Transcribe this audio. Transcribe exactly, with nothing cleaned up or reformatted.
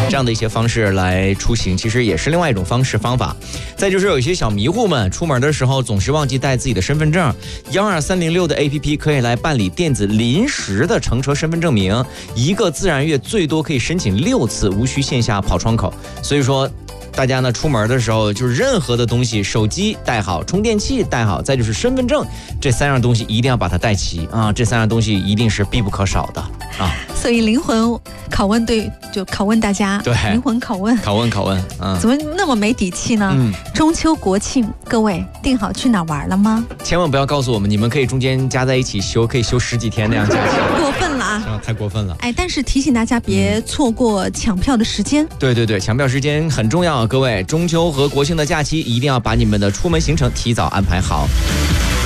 这样的一些方式来出行，其实也是另外一种方式方法。再就是有一些小迷糊们，出门的时候总是忘记带自己的身份证，幺二三零六的 A P P 可以来办理电子临时的乘车身份证明，一个自然月最多可以申请六次，无需线下跑窗口。所以说大家呢出门的时候，就是任何的东西，手机带好，充电器带好，再就是身份证，这三样东西一定要把它带齐啊！这三样东西一定是必不可少的啊！ 所以灵魂拷问对，就拷问大家， 对， 灵魂拷问， 拷问拷问啊！ 怎么那么没底气呢？嗯，中秋国庆，各位定好去哪玩了吗？ 千万不要告诉我们，你们可以中间加在一起休，可以休十几天那样假期， 过分了啊！ 太过分了！ 哎，但是提醒大家别错过抢票的时间。 对对对，抢票时间很重要。各位，中秋和国庆的假期一定要把你们的出门行程提早安排好。